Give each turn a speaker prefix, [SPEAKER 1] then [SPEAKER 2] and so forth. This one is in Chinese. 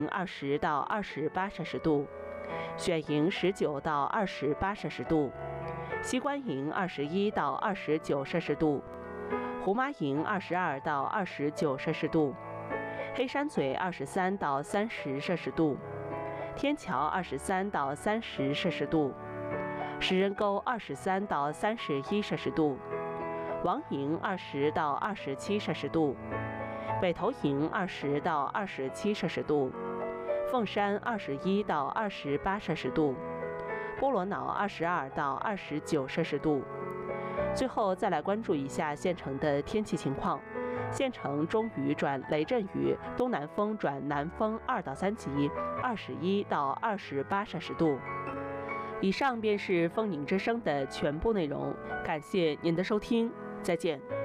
[SPEAKER 1] 20到28摄氏度，选营19到28摄氏度，西关营21到29摄氏度，胡麻营22到29摄氏度，黑山嘴23到30摄氏度，天桥23到30摄氏度，石人沟23到31摄氏度，王营20到27摄氏度，北头营20到27摄氏度，凤山21到28摄氏度，波罗瑙22到29摄氏度。最后再来关注一下县城的天气情况。县城中雨转雷阵雨，东南风转南风2到3级，21到28摄氏度。以上便是风宁之声的全部内容，感谢您的收听，再见。